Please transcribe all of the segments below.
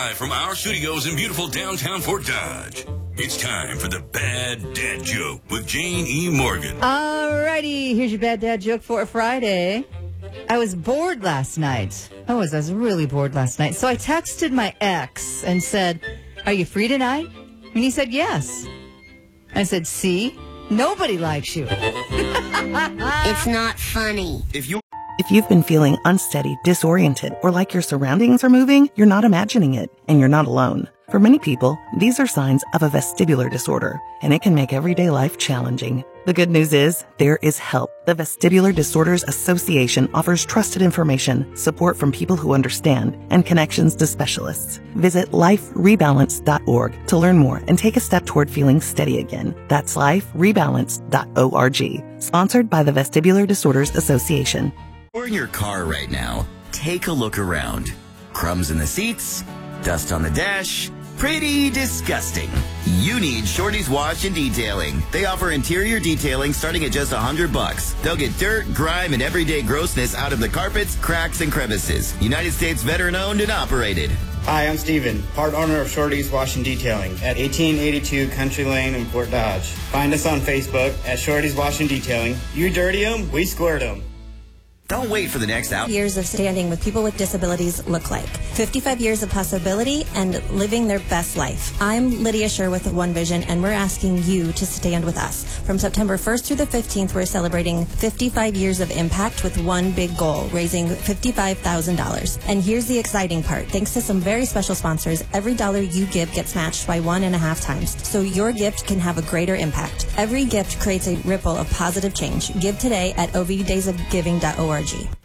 Live from our studios in beautiful downtown Fort Dodge, it's time for the Bad Dad Joke with Jane E. Morgan. Alrighty, here's your Bad Dad Joke for Friday. I was bored last night. I was really bored last night. So I texted my ex and said, "Are you free tonight?" And he said, "Yes." I said, "See? Nobody likes you." It's not funny. If you've been feeling unsteady, disoriented, or like your surroundings are moving, you're not imagining it, and you're not alone. For many people, these are signs of a vestibular disorder, and it can make everyday life challenging. The good news is, there is help. The Vestibular Disorders Association offers trusted information, support from people who understand, and connections to specialists. Visit liferebalance.org to learn more and take a step toward feeling steady again. That's liferebalance.org. Sponsored by the Vestibular Disorders Association. You're in your car right now. Take a look around. Crumbs in the seats, dust on the dash. Pretty disgusting. You need Shorty's Wash and Detailing. They offer interior detailing starting at just $100. They'll get dirt, grime, and everyday grossness out of the carpets, cracks, and crevices. United States veteran owned and operated. Hi, I'm Steven, part owner of Shorty's Wash and Detailing at 1882 Country Lane in Fort Dodge. Find us on Facebook at Shorty's Wash and Detailing. You dirty them, we squirt them. Don't wait for the next hour. Years of standing with people with disabilities look like. 55 years of possibility and living their best life. I'm Lydia Sherwood with One Vision, and we're asking you to stand with us. From September 1st through the 15th, we're celebrating 55 years of impact with one big goal, raising $55,000. And here's the exciting part. Thanks to some very special sponsors, every dollar you give gets matched by 1.5 times. So your gift can have a greater impact. Every gift creates a ripple of positive change. Give today at ovdaysofgiving.org.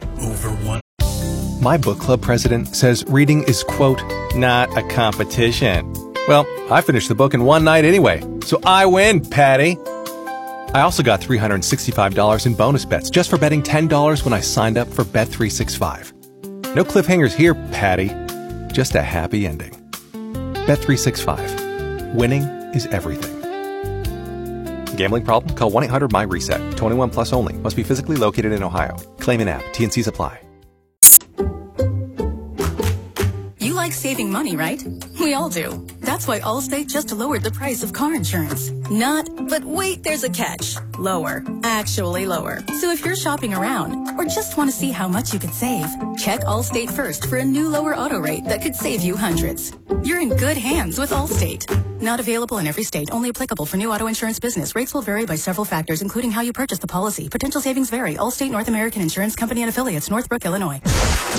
My book club president says reading is, quote, not a competition. Well, I finished the book in one night anyway, so I win, Patty. I also got $365 in bonus bets just for betting $10 when I signed up for Bet365. No cliffhangers here, Patty. Just a happy ending. Bet365. Winning is everything. Gambling problem? Call 1-800-MY-RESET. 21 plus only. Must be physically located in Ohio. Claim an app. T&Cs apply. You like saving money, right? We all do. That's why Allstate just lowered the price of car insurance. But wait, there's a catch. Lower. Actually lower. So if you're shopping around or just want to see how much you could save, check Allstate first for a new lower auto rate that could save you hundreds. You're in good hands with Allstate. Not available in every state. Only applicable for new auto insurance business. Rates will vary by several factors, including how you purchase the policy. Potential savings vary. Allstate North American Insurance Company and Affiliates, Northbrook, Illinois.